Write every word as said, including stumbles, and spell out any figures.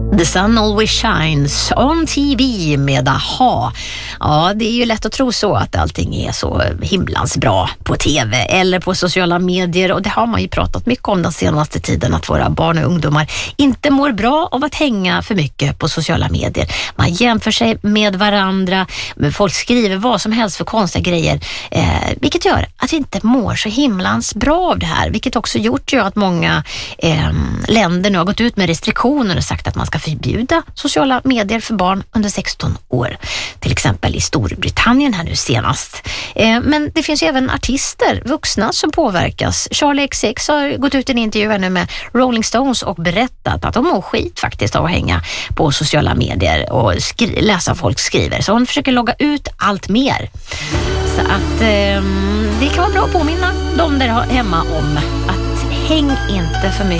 The Sun Always Shines on T V med Aha. Ja, det är ju lätt att tro så att allting är så himlans bra på tv eller på sociala medier, och det har man ju pratat mycket om den senaste tiden, att våra barn och ungdomar inte mår bra av att hänga för mycket på sociala medier. Man jämför sig med varandra, folk skriver vad som helst för konstiga grejer, eh, vilket gör att vi inte mår så himlans bra av det här, vilket också gjort ju att många eh, länder nu har gått ut med restriktioner och sagt att man ska förbjuda sociala medier för barn under sexton år. Till exempel i Storbritannien här nu senast. Eh, men det finns ju även artister, vuxna, som påverkas. Charlie X C X har gått ut i en intervju nu med Rolling Stones och berättat att de mår skit faktiskt av att hänga på sociala medier och skri- läsa vad folk skriver. Så hon försöker logga ut allt mer. Så att eh, det kan vara bra att påminna de där hemma om att häng inte för mycket